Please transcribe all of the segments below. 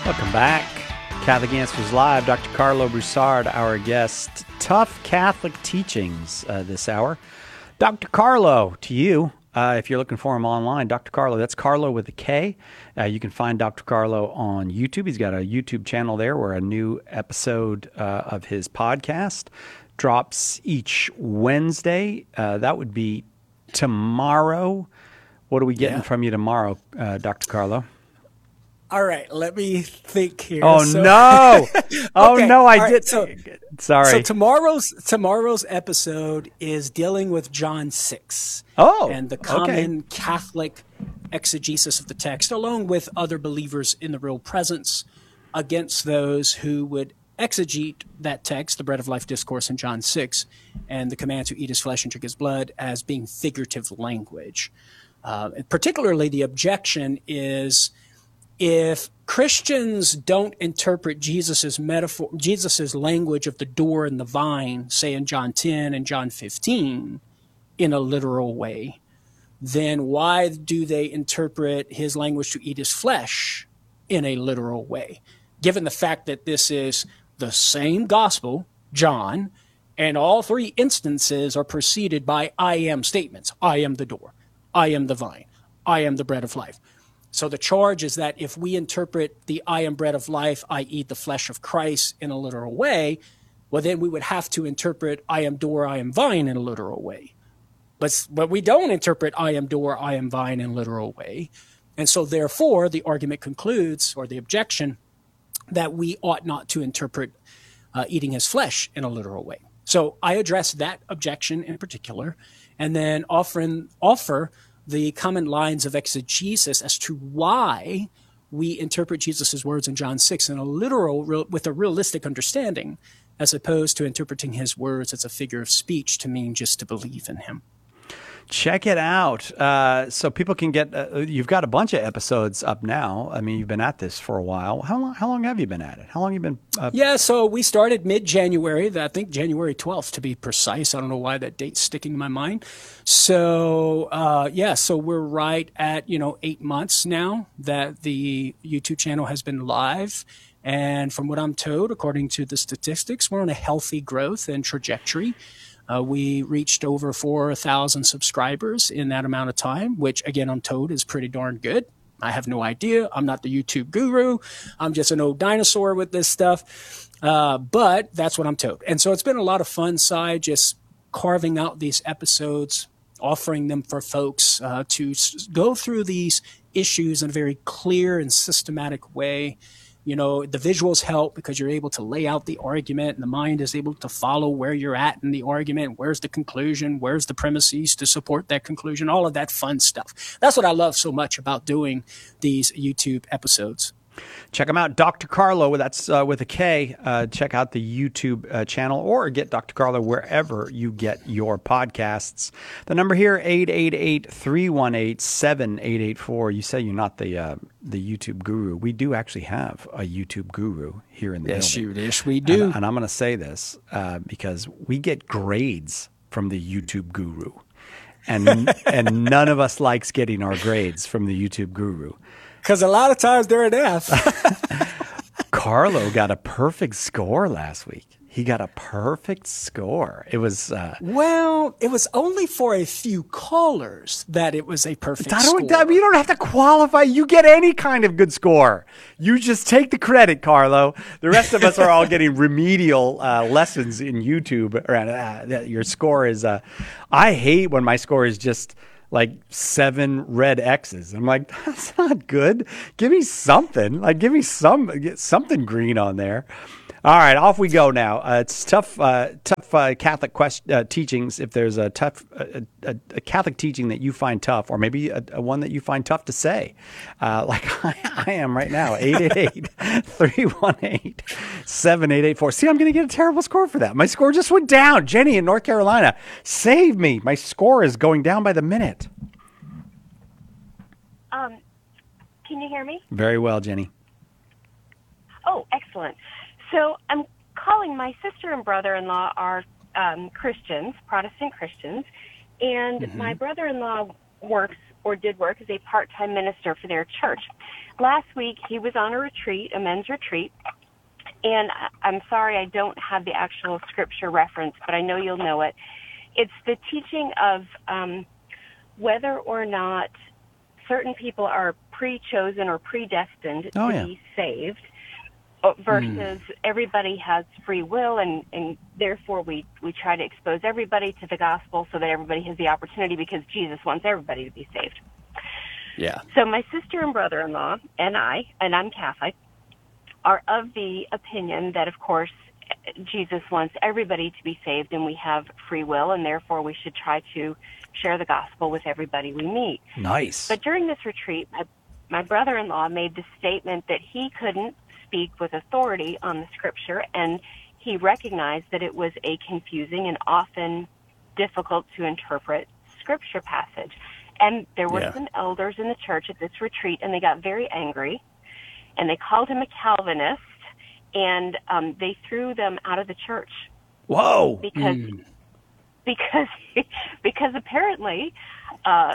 Welcome back. Catholic Answers Live. Dr. Carlo Broussard, our guest. Tough Catholic teachings this hour. Dr. Carlo, to you, if you're looking for him online, Dr. Carlo, that's Carlo with a K. You can find Dr. Carlo on YouTube. He's got a YouTube channel there where a new episode of his podcast drops each Wednesday. That would be tomorrow. What are we getting from you tomorrow, Dr. Carlo? All right, let me think here. Oh, no. Oh, Okay, no, I all right, did. so- Sorry. So tomorrow's episode is dealing with John 6. Oh, and the okay. common Catholic exegesis of the text, along with other believers in the real presence, against those who would exegete that text, the bread of life discourse in John 6, and the command to eat his flesh and drink his blood as being figurative language. Particularly, the objection is, if Christians don't interpret Jesus's metaphor, Jesus's language of the door and the vine, say in John 10 and John 15, in a literal way, then why do they interpret his language to eat his flesh in a literal way? Given the fact that this is the same gospel, John, and all three instances are preceded by I am statements. I am the door. I am the vine. I am the bread of life. So the charge is that if we interpret the I am bread of life, I eat the flesh of Christ in a literal way, well, then we would have to interpret I am door, I am vine in a literal way. But we don't interpret I am door, I am vine in a literal way. And so therefore, the argument concludes, or the objection, that we ought not to interpret eating his flesh in a literal way. So I address that objection in particular, and then offer the common lines of exegesis as to why we interpret Jesus' words in John 6 in a literal, with a realistic understanding, as opposed to interpreting his words as a figure of speech to mean just to believe in him. Check it out. So people can get, you've got a bunch of episodes up now. I mean, you've been at this for a while. How long have you been at it? How long have you been? Yeah, so we started mid-January, I think January 12th to be precise. I don't know why that date's sticking in my mind. So, so we're right at, 8 months now that the YouTube channel has been live. And from what I'm told, according to the statistics, we're on a healthy growth and trajectory. We reached over 4,000 subscribers in that amount of time, which, again, I'm told is pretty darn good. I have no idea. I'm not the YouTube guru. I'm just an old dinosaur with this stuff. But that's what I'm told. And so it's been a lot of fun, just carving out these episodes, offering them for folks to go through these issues in a very clear and systematic way. The visuals help because you're able to lay out the argument, and the mind is able to follow where you're at in the argument. Where's the conclusion? Where's the premises to support that conclusion? All of that fun stuff. That's what I love so much about doing these YouTube episodes. Check them out. Dr. Carlo, that's with a K. Check out the YouTube channel or get Dr. Carlo wherever you get your podcasts. The number here, 888-318-7884. You say you're not the YouTube guru. We do actually have a YouTube guru here in the building. Yes, we do. And I'm going to say this because we get grades from the YouTube guru. And none of us likes getting our grades from the YouTube guru. Because a lot of times they're an F. Carlo got a perfect score last week. He got a perfect score. It was well, it was only for a few callers that it was a perfect score. You don't have to qualify. You get any kind of good score. You just take the credit, Carlo. The rest of us are all getting remedial lessons in YouTube around your score is. I hate when my score is just like 7 red X's. I'm like, that's not good. Give me something. Give me something green on there. All right, off we go now. It's tough Catholic teachings. If there's a Catholic teaching that you find tough, or maybe a one that you find tough to say, like I am right now, 888-318-7884. See, I'm going to get a terrible score for that. My score just went down. Jenny in North Carolina, save me. My score is going down by the minute. Can you hear me? Very well, Jenny. Oh, excellent. So I'm calling. My sister and brother-in-law are Christians, Protestant Christians, and my brother-in-law works or did work as a part-time minister for their church. Last week, he was on a retreat, a men's retreat, and I'm sorry I don't have the actual scripture reference, but I know you'll know it. It's the teaching of whether or not certain people are pre-chosen or predestined to be saved versus everybody has free will, and therefore we try to expose everybody to the gospel so that everybody has the opportunity because Jesus wants everybody to be saved. Yeah. So my sister and brother-in-law and I'm Catholic, are of the opinion that, of course, Jesus wants everybody to be saved and we have free will, and therefore we should try to share the gospel with everybody we meet. Nice. But during this retreat, my brother-in-law made the statement that he couldn't speak with authority on the scripture, and he recognized that it was a confusing and often difficult to interpret scripture passage. And there were some elders in the church at this retreat, and they got very angry, and they called him a Calvinist, and they threw them out of the church. Whoa! Because apparently I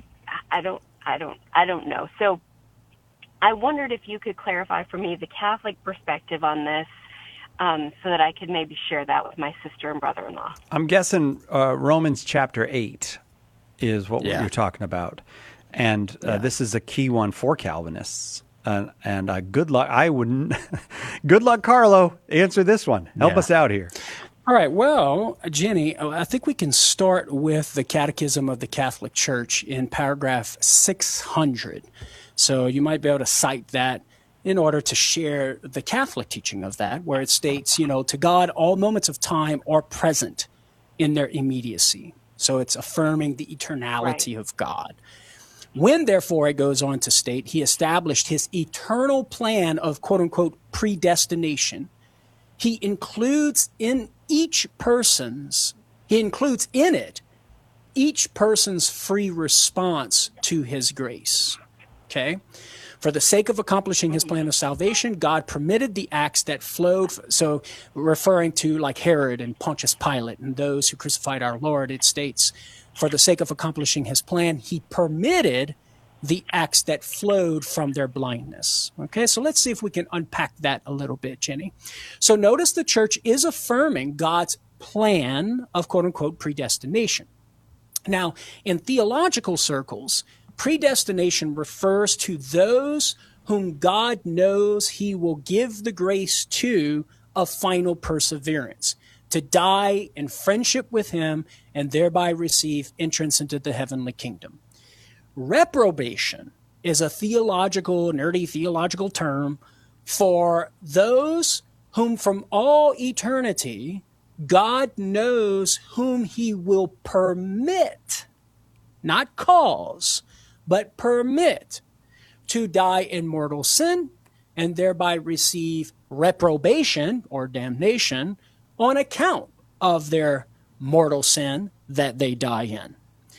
don't know. So I wondered if you could clarify for me the Catholic perspective on this, so that I could maybe share that with my sister and brother-in-law. I'm guessing Romans chapter 8 is what you're talking about. And this is a key one for Calvinists. And good luck. I wouldn't. Good luck, Carlo. Answer this one. Help us out here. All right. Well, Jenny, I think we can start with the Catechism of the Catholic Church in paragraph 600. So you might be able to cite that in order to share the Catholic teaching of that, where it states, to God, all moments of time are present in their immediacy. So it's affirming the eternality of God. When, therefore, it goes on to state, he established his eternal plan of, quote unquote, predestination. He includes in each person's free response to his grace. Okay? For the sake of accomplishing his plan of salvation, God permitted the acts that flowed. So referring to like Herod and Pontius Pilate and those who crucified our Lord, it states, for the sake of accomplishing his plan, he permitted the acts that flowed from their blindness. Okay, so let's see if we can unpack that a little bit, Jenny. So notice the church is affirming God's plan of quote unquote predestination. Now, in theological circles, predestination refers to those whom God knows he will give the grace to of final perseverance, to die in friendship with him and thereby receive entrance into the heavenly kingdom. Reprobation is a nerdy theological term for those whom from all eternity God knows whom he will permit, not cause, but permit to die in mortal sin and thereby receive reprobation or damnation on account of their mortal sin that they die in.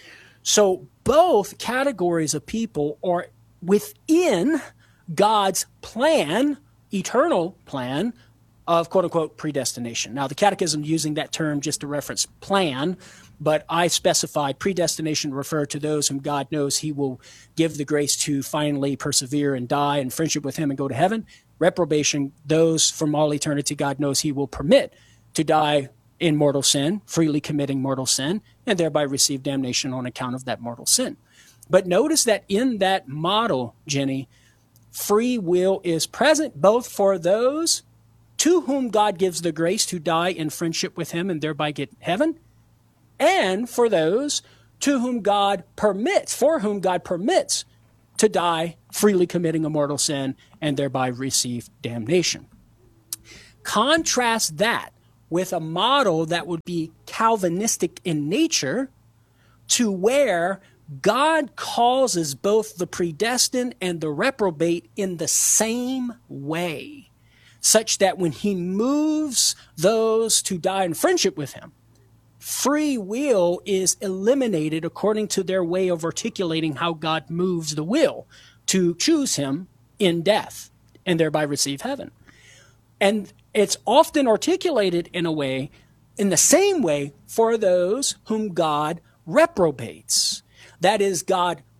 So both categories of people are within God's plan, eternal plan of quote-unquote predestination. Now, the Catechism using that term just to reference plan, but I specified predestination refer to those whom God knows he will give the grace to finally persevere and die in friendship with him and go to heaven. Reprobation, those from all eternity God knows he will permit to die in mortal sin, freely committing mortal sin, and thereby receive damnation on account of that mortal sin. But notice that in that model, Jenny, free will is present both for those to whom God gives the grace to die in friendship with him and thereby get heaven, and for those to whom God permits, to die freely committing a mortal sin and thereby receive damnation. Contrast that with a model that would be Calvinistic in nature, to where God causes both the predestined and the reprobate in the same way, such that when he moves those to die in friendship with him, free will is eliminated according to their way of articulating how God moves the will to choose him in death and thereby receive heaven. And it's often articulated in the same way for those whom God reprobates. That is, God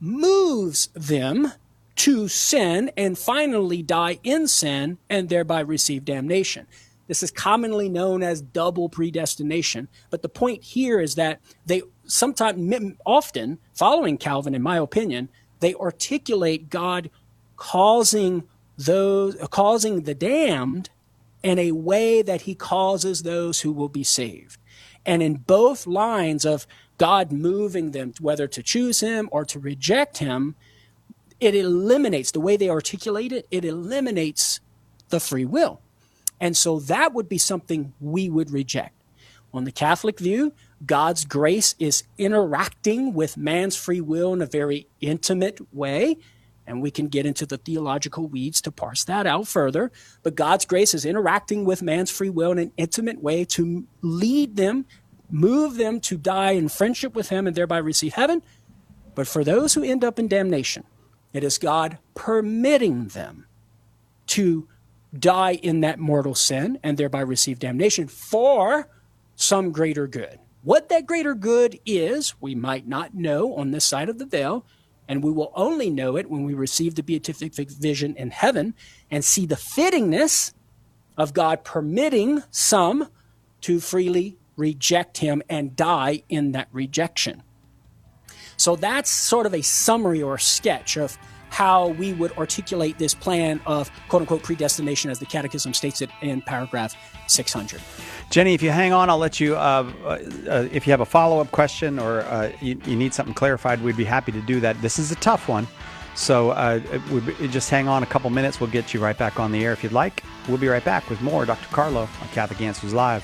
moves them to sin and finally die in sin and thereby receive damnation. This is commonly known as double predestination. But the point here is that they often, following Calvin, in my opinion, they articulate God causing the damned in a way that he causes those who will be saved. And in both lines of God moving them, whether to choose him or to reject him, it eliminates, the way they articulate it, it eliminates the free will. And so that would be something we would reject. On the Catholic view, God's grace is interacting with man's free will in a very intimate way. And we can get into the theological weeds to parse that out further. But God's grace is interacting with man's free will in an intimate way to lead them, move them to die in friendship with him and thereby receive heaven. But for those who end up in damnation, it is God permitting them to die in that mortal sin and thereby receive damnation for some greater good. What that greater good is, we might not know on this side of the veil, and we will only know it when we receive the beatific vision in heaven and see the fittingness of God permitting some to freely reject him and die in that rejection. So that's sort of a summary or a sketch of how we would articulate this plan of quote-unquote predestination as the Catechism states it in paragraph 600. Jenny, if you hang on, I'll let you, if you have a follow-up question or you need something clarified, we'd be happy to do that. This is a tough one, so just hang on a couple minutes. We'll get you right back on the air if you'd like. We'll be right back with more Dr. Carlo on Catholic Answers Live.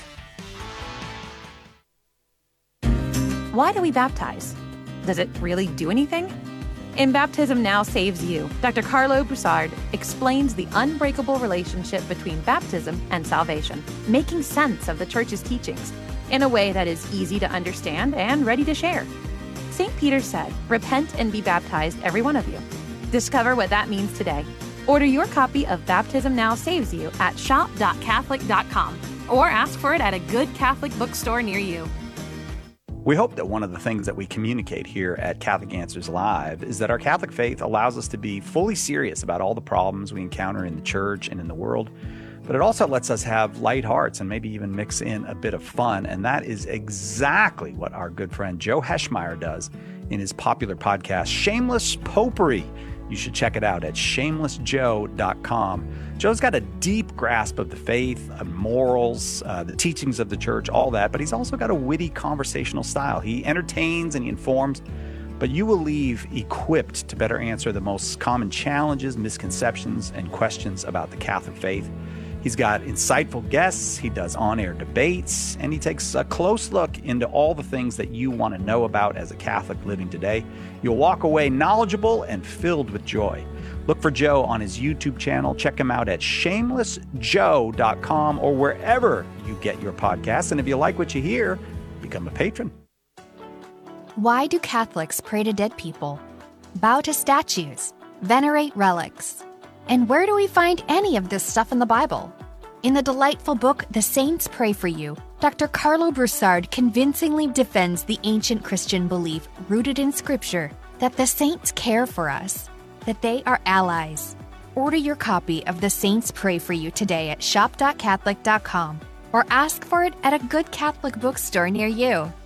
Why do we baptize? Does it really do anything? In Baptism Now Saves You, Dr. Carlo Broussard explains the unbreakable relationship between baptism and salvation, making sense of the Church's teachings in a way that is easy to understand and ready to share. St. Peter said, "Repent and be baptized, every one of you." Discover what that means today. Order your copy of Baptism Now Saves You at shop.catholic.com or ask for it at a good Catholic bookstore near you. We hope that one of the things that we communicate here at Catholic Answers Live is that our Catholic faith allows us to be fully serious about all the problems we encounter in the church and in the world, but it also lets us have light hearts and maybe even mix in a bit of fun. And that is exactly what our good friend Joe Heschmeyer does in his popular podcast, Shameless Popery. You should check it out at shamelessjoe.com. Joe's got a deep grasp of the faith, morals, the teachings of the church, all that, but he's also got a witty conversational style. He entertains and he informs, but you will leave equipped to better answer the most common challenges, misconceptions, and questions about the Catholic faith. He's got insightful guests, he does on-air debates, and he takes a close look into all the things that you want to know about as a Catholic living today. You'll walk away knowledgeable and filled with joy. Look for Joe on his YouTube channel. Check him out at shamelessjoe.com or wherever you get your podcasts. And if you like what you hear, become a patron. Why do Catholics pray to dead people, bow to statues, venerate relics? And where do we find any of this stuff in the Bible? In the delightful book, The Saints Pray for You, Dr. Carlo Broussard convincingly defends the ancient Christian belief rooted in Scripture that the saints care for us, that they are allies. Order your copy of The Saints Pray for You today at shop.catholic.com or ask for it at a good Catholic bookstore near you.